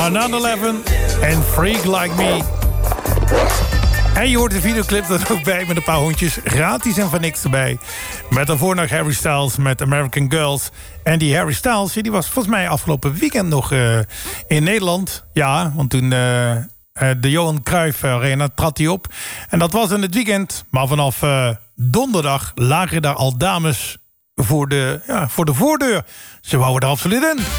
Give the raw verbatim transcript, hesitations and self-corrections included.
Another Eleven en Freak Like Me. En je hoort de videoclip er ook bij met een paar hondjes. Gratis en van niks erbij. Met daarvoor nog Harry Styles met American Girls. En die Harry Styles die was volgens mij afgelopen weekend nog uh, in Nederland. Ja, want toen uh, uh, de Johan Cruijff Arena trad hij op. En dat was in het weekend. Maar vanaf uh, donderdag lagen daar al dames voor de, ja, voor de voordeur. Ze wouden er absoluut in.